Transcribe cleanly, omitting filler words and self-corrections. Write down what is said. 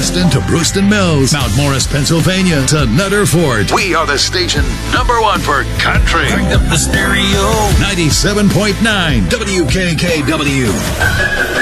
Destin to Brewston Mills, Mount Morris, Pennsylvania to Nutter Fort. We are the station #1 for country. Crank up the stereo. 97.9 WKKW.